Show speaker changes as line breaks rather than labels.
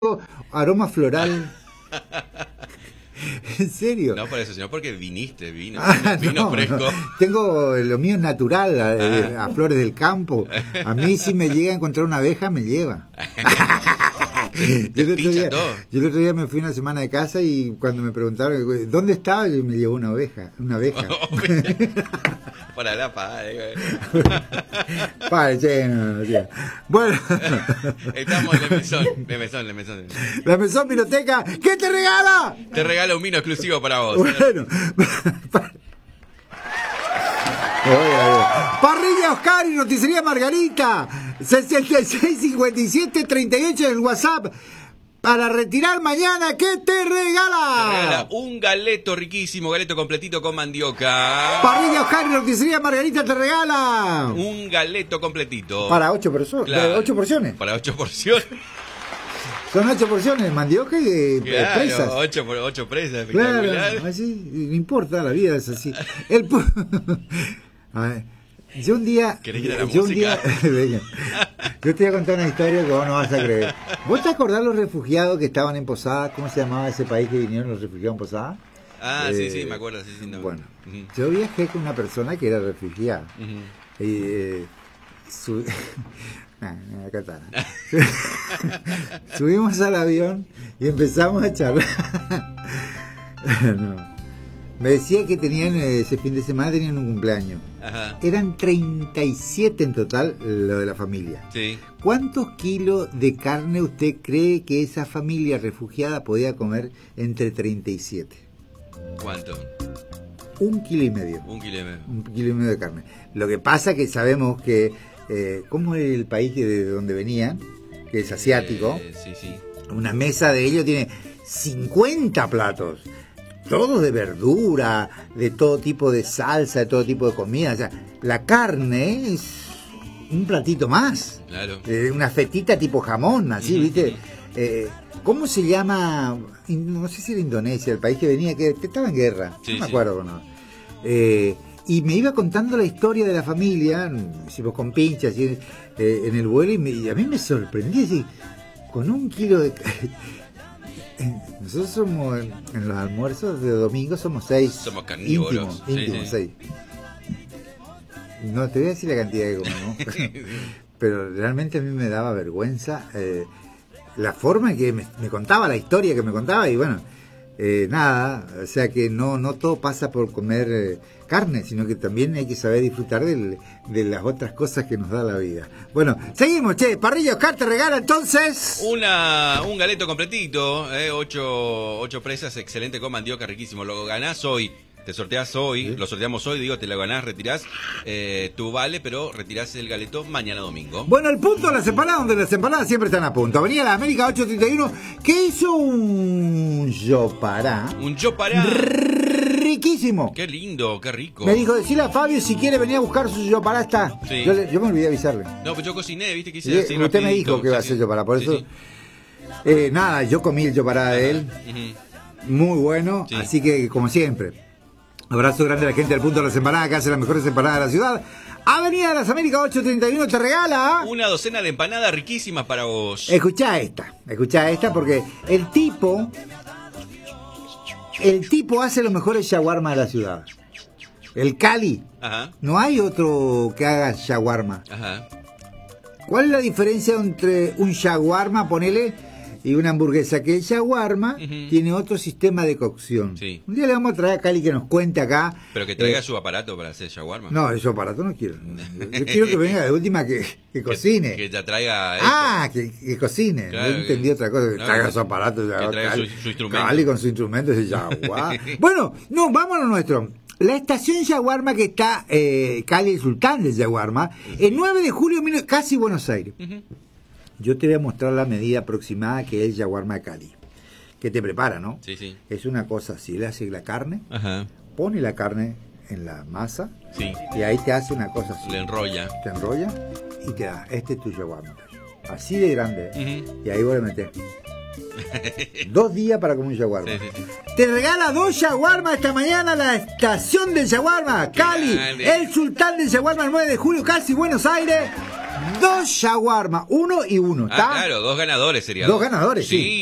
aroma floral. ¿En serio?
No por eso, sino porque vino
No,
fresco.
no. Tengo lo mío es natural, a flores del campo. A mí si me llega a encontrar una abeja, me lleva. Yo el otro día me fui una semana de casa y cuando me preguntaron ¿dónde estaba? Yo me llevó una abeja.
Para la padre.
Bueno.
Estamos en Le Mesón.
La Mesón Vinoteca, ¿qué te regala?
Te regala un vino exclusivo para vos.
Bueno. Parrilla Oscar y Roticería Margarita 665738 en el WhatsApp para retirar mañana. ¿Qué te regala?
Te regala un galeto riquísimo, galeto completito con mandioca.
Parrilla Oscar y Roticería Margarita te regala
un galeto completito
para 8 personas,
claro,
8 porciones.
Para 8 porciones.
Son 8 porciones de mandioca y de presas.
8 presas, espectacular.
Claro, así, no importa, la vida es así. A ver, yo un día yo te voy a contar una historia que vos no vas a creer. ¿Vos te acordás los refugiados que estaban en Posadas? ¿Cómo se llamaba ese país que vinieron los refugiados en Posadas?
Sí, me acuerdo. Sí, no.
Bueno, yo viajé con una persona que era refugiada. Subimos al avión y empezamos a charlar. Me decía que tenían ese fin de semana tenían un cumpleaños. Ajá. Eran 37 en total lo de la familia.
Sí.
¿Cuántos kilos de carne usted cree que esa familia refugiada podía comer entre 37?
¿Cuánto?
1,5 kilos. 1,5 kilos de carne. Lo que pasa que sabemos que ¿cómo es el país de donde venían? Que es asiático.
Sí.
Una mesa de ellos tiene 50 platos. Todos de verdura, de todo tipo de salsa, de todo tipo de comida. O sea, la carne es un platito más.
Claro.
Una fetita tipo jamón, así, ¿viste? ¿Cómo se llama? No sé si era Indonesia, el país que venía, que estaba en guerra.
Sí,
no me acuerdo. No. Y me iba contando la historia de la familia, hicimos con pinchas en el vuelo, y a mí me sorprendía, así, con 1 kilo de... Nosotros somos, en los almuerzos de domingo somos 6.
Somos carnívoros.
Íntimos, 6. No te voy a decir la cantidad que comemos, pero realmente a mí me daba vergüenza la forma en que me contaba, la historia que me contaba, y bueno, nada, o sea que no todo pasa por comer carne, sino que también hay que saber disfrutar de las otras cosas que nos da la vida. Bueno, seguimos, Parrilla Oscar te regala entonces
un galeto completito, 8 presas, excelente con mandioca, riquísimo. Lo ganás hoy, te sorteás hoy, ¿sí? Lo sorteamos hoy, te lo ganás, retirás tu vale, pero retirás el galeto mañana domingo.
Bueno, el punto de las empanadas, donde las empanadas siempre están a punto. Avenida La América 831, que hizo un yopará. Riquísimo.
Qué lindo, qué rico.
Me dijo, decirle a Fabio si quiere venir a buscar su yopará, está.
Sí.
Yo me olvidé avisarle.
No, pues yo cociné, viste que hice
así usted rapidito. Me dijo que iba a hacer yopará, por eso. Nada, yo comí el yopará de él. Muy bueno, así que como siempre. Abrazo grande a la gente del punto de las empanadas, que hace las mejores empanadas de la ciudad. Avenida de las Américas 831 te regala
una docena de empanadas riquísimas para vos.
Escuchá esta porque el tipo hace los mejores shawarma de la ciudad. El Cali. Ajá. No hay otro que haga shawarma. Ajá. ¿Cuál es la diferencia entre un shawarma, ponele, y una hamburguesa? Que el shawarma tiene otro sistema de cocción.
Sí.
Un día le vamos a traer a Cali que nos cuente acá.
Pero que traiga su aparato para hacer shawarma.
No, su aparato no quiero. Yo quiero que venga de última que cocine.
Que ya traiga
que cocine.
Claro,
no entendí otra cosa. Que traiga su aparato.
Que traiga su instrumento.
Cali con su instrumento ese shawarma. Bueno, no, vamos a lo nuestro. La estación Yaguarma que está Cali, el sultán del Yaguarma, el 9 de julio, casi Buenos Aires. Yo te voy a mostrar la medida aproximada que es el Yaguarma de Cali. Que te prepara, ¿no?
Sí.
Es una cosa así, le hace la carne,
pone
la carne en la masa, y ahí te hace una cosa así.
Le enrolla.
Te enrolla y te da, este es tu Yaguarma. Así de grande, y ahí voy a meter. 2 días para comer un shawarma. Te regala 2 shawarma esta mañana la estación del shawarma Cali, el sultán del shawarma, el 9 de julio, casi Buenos Aires. 2 shawarma, 1 y 1.
Ah, claro, 2 ganadores serían.
2 ganadores,
sí.
sí.